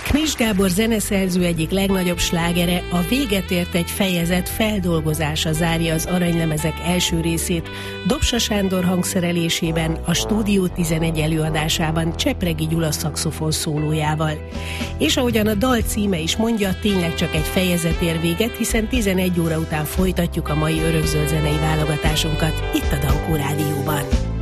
Knis Gábor zeneszerző egyik legnagyobb slágere, a Véget ért egy fejezet feldolgozása zárja az Aranylemezek első részét Dobsa Sándor hangszerelésében, a Stúdió 11 előadásában Csepregi Gyula szaxofon szólójával. És ahogyan a dal címe is mondja, tényleg csak egy fejezet ér véget, hiszen 11 óra után folytatjuk a mai örökzöld zenei válogatásunkat itt a Dankó Rádióban.